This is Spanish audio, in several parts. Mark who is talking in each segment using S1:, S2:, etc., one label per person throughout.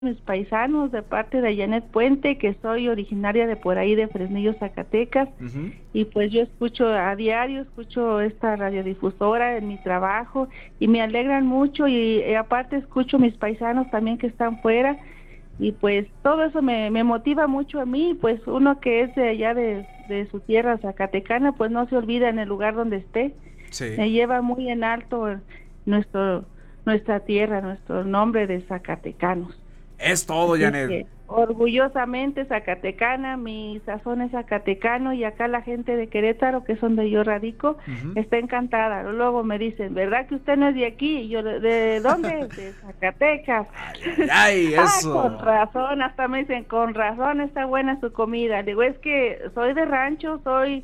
S1: mis paisanos de parte de Janet Puente, que soy originaria de por ahí de Fresnillo, Zacatecas, y pues yo escucho a diario, escucho esta radiodifusora en mi trabajo y me alegran mucho y aparte escucho mis paisanos también que están fuera y pues todo eso me motiva mucho a mí, pues uno que es de allá de su tierra zacatecana, pues no se olvida en el lugar donde esté, me lleva muy en alto nuestra tierra, nuestro nombre de zacatecanos.
S2: Es todo, Janet.
S1: Orgullosamente zacatecana, mi sazón es zacatecano y acá la gente de Querétaro, que es donde yo radico, está encantada. Luego me dicen, ¿verdad que usted no es de aquí? Y yo, ¿de dónde? De Zacatecas.
S2: Ay, eso.
S1: Con razón, hasta me dicen, con razón está buena su comida. Digo, es que soy de rancho, soy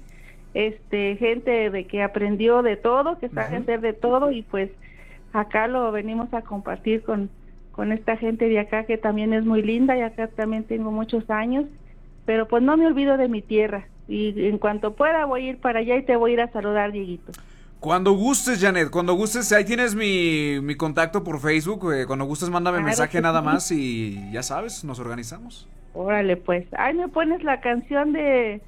S1: gente de que aprendió de todo, que sabe hacer de todo y pues acá lo venimos a compartir con esta gente de acá que también es muy linda y acá también tengo muchos años, pero pues no me olvido de mi tierra y en cuanto pueda voy a ir para allá y te voy a ir a saludar, Dieguito.
S2: Cuando gustes, Janet, cuando gustes, ahí tienes mi contacto por Facebook, cuando gustes mándame mensaje nada más y ya sabes, nos organizamos.
S1: Órale pues, ahí me pones la canción de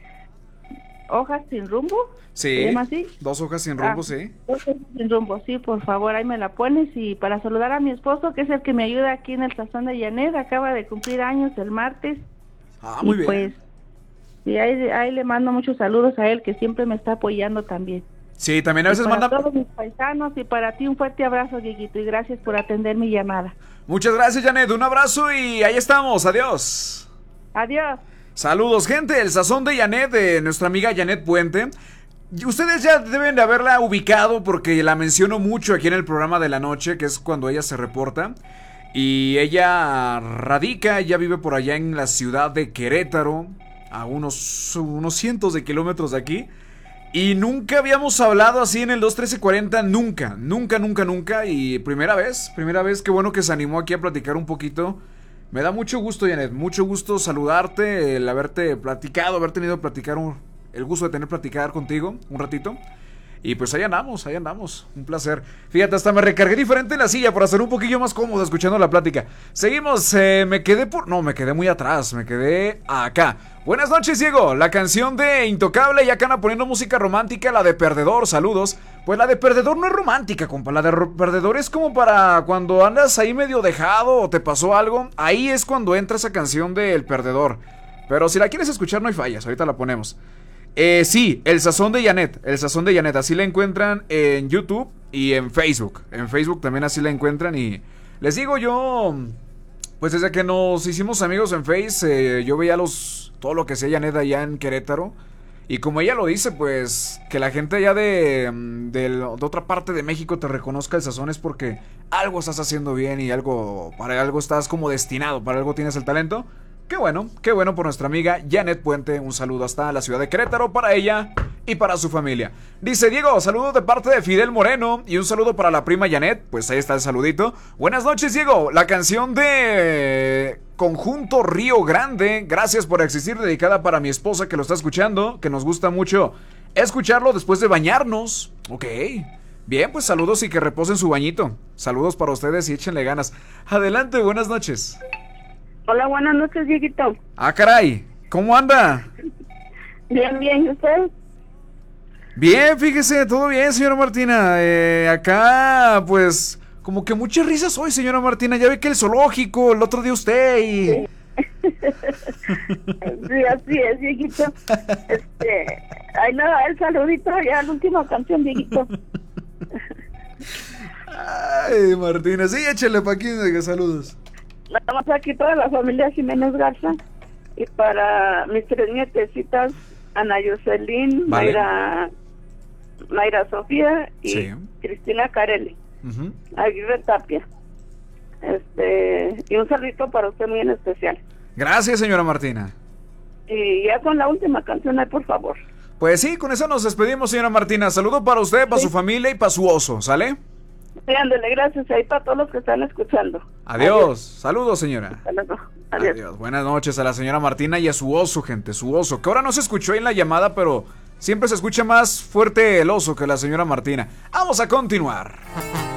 S1: Hojas sin rumbo.
S2: Sí,
S1: ¿se llama así?
S2: 2 hojas sin rumbo, sí.
S1: 2 hojas sin rumbo, sí, por favor, ahí me la pones y para saludar a mi esposo, que es el que me ayuda aquí en el Sazón de Janet, acaba de cumplir años el martes.
S2: Muy bien.
S1: Pues, y ahí le mando muchos saludos a él, que siempre me está apoyando también.
S2: Sí, también a veces manda...
S1: Para todos mis paisanos y para ti un fuerte abrazo, Dieguito, y gracias por atender mi llamada.
S2: Muchas gracias, Janet, un abrazo y ahí estamos, adiós.
S1: Adiós.
S2: Saludos, gente, el Sazón de Janet, de nuestra amiga Janet Puente. Ustedes ya deben de haberla ubicado porque la menciono mucho aquí en el programa de la noche, que es cuando ella se reporta. Y ella ella vive por allá en la ciudad de Querétaro, a unos cientos de kilómetros de aquí. Y nunca habíamos hablado así en el 21340, nunca. Y primera vez, qué bueno que se animó aquí a platicar un poquito. Me da mucho gusto, Janet, mucho gusto saludarte, el haberte platicado, haber tenido el gusto de platicar contigo un ratito. Y pues ahí andamos, un placer. Fíjate, hasta me recargué diferente en la silla para hacer un poquillo más cómodo escuchando la plática. Seguimos, me quedé muy atrás, me quedé acá. Buenas noches, Diego, la canción de Intocable, y acá anda poniendo música romántica, la de Perdedor, saludos. Pues la de Perdedor no es romántica, compa, la de Perdedor es como para cuando andas ahí medio dejado o te pasó algo, ahí es cuando entra esa canción de El Perdedor. Pero si la quieres escuchar no hay fallas, ahorita la ponemos. Sí, el Sazón de Janet, así la encuentran en YouTube y en Facebook. En Facebook también así la encuentran y les digo yo, pues desde que nos hicimos amigos en Face, yo veía todo lo que hacía Janet allá en Querétaro. Y como ella lo dice, pues que la gente allá de otra parte de México te reconozca el Sazón es porque algo estás haciendo bien y para algo estás como destinado, para algo tienes el talento. Qué bueno por nuestra amiga Janet Puente. Un saludo hasta la ciudad de Querétaro para ella y para su familia. Dice Diego, saludos de parte de Fidel Moreno y un saludo para la prima Janet. Pues ahí está el saludito. Buenas noches, Diego. La canción de Conjunto Río Grande, gracias por existir, dedicada para mi esposa que lo está escuchando, que nos gusta mucho escucharlo después de bañarnos. Ok. Bien, pues saludos y que reposen su bañito. Saludos para ustedes y échenle ganas. Adelante, buenas noches.
S3: Hola, buenas noches, Dieguito.
S2: Caray, ¿cómo anda?
S3: Bien, ¿y usted?
S2: Bien, fíjese, todo bien, señora Martina. Acá, pues, como que muchas risas hoy, señora Martina. Ya ve que el zoológico, el otro día usted y...
S3: Sí, sí, así es, Dieguito. Ahí nada, el saludito, ya la última canción, Dieguito.
S2: Ay, Martina, sí, échale pa' aquí, saludos.
S3: Nada más aquí para la familia Jiménez Garza y para mis 3 nietecitas, Ana Jocelyn,
S2: vale.
S3: Mayra Sofía y
S2: sí.
S3: Cristina Carelli, Aguirre Tapia. Y un saludito para usted muy en especial.
S2: Gracias, señora Martina.
S3: Y ya con la última canción, por favor.
S2: Pues sí, con eso nos despedimos, señora Martina. Saludo para usted, para su familia y para su oso, ¿sale?
S3: Sí, ándale, gracias ahí para todos los que están escuchando.
S2: Adiós. Saludos, señora.
S3: Hasta luego. Adiós.
S2: Adiós. Buenas noches a la señora Martina y a su oso, gente, su oso, que ahora no se escuchó ahí en la llamada, pero siempre se escucha más fuerte el oso que la señora Martina. Vamos a continuar.